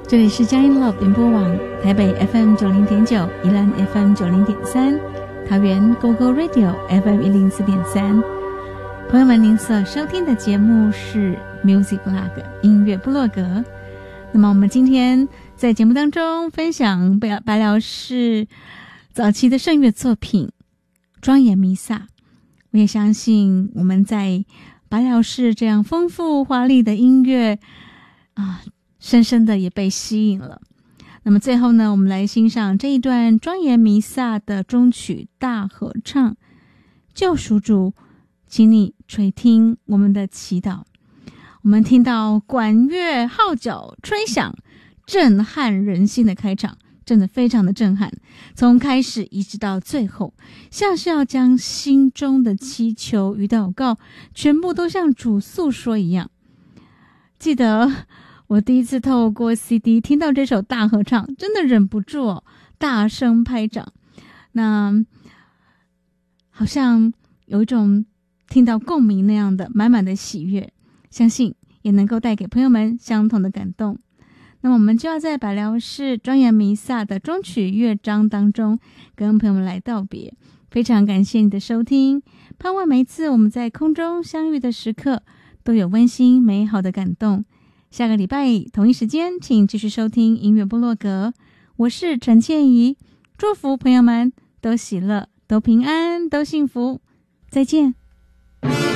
这里是佳音 Love 联播网，台北 FM90.9，宜兰 FM90.3，桃园 GoGo Radio FM104.3。朋友们，您所收听的节目是 Music Blog 音乐部落格。那么我们今天在节目当中分享白辽士早期的圣乐作品《庄严弥撒》。我也相信我们在白辽士这样丰富华丽的音乐深深的也被吸引了。那么最后呢，我们来欣赏这一段庄严弥撒的终曲大合唱。救赎主，请你垂听我们的祈祷。我们听到管乐号角吹响，震撼人心的开场，真的非常的震撼，从开始一直到最后，像是要将心中的祈求与祷告全部都向主诉说一样。记得我第一次透过 CD 听到这首大合唱，真的忍不住大声拍掌，那好像有一种听到共鸣那样的满满的喜悦，相信也能够带给朋友们相同的感动。那么我们就要在白辽士庄严弥撒的终曲乐章当中跟朋友们来道别。非常感谢你的收听，盼望每一次我们在空中相遇的时刻都有温馨美好的感动。下个礼拜同一时间请继续收听音乐部落格，我是陈倩怡，祝福朋友们都喜乐，都平安，都幸福，再见。